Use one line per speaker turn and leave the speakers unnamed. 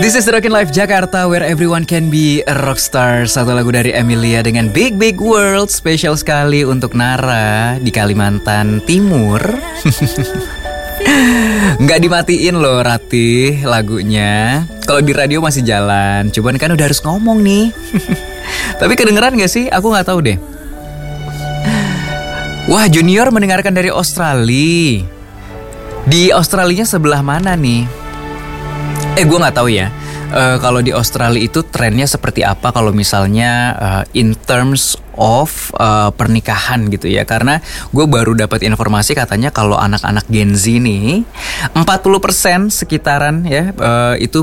This is the Rockin' Life Jakarta, where everyone can be a rockstar. Satu lagu dari Emilia dengan Big Big World, spesial sekali untuk Nara di Kalimantan Timur. Nggak dimatiin loh Ratih lagunya. Kalau di radio masih jalan, cuman kan udah harus ngomong nih. Tapi kedengeran gak sih? Aku gak tahu deh. Wah, Junior mendengarkan dari Australia. Di Australianya sebelah mana nih? Gue gak tahu ya. Kalau di Australia itu trennya seperti apa kalau misalnya in terms of pernikahan gitu ya. Karena gue baru dapat informasi katanya kalau anak-anak Gen Z nih 40% sekitaran ya itu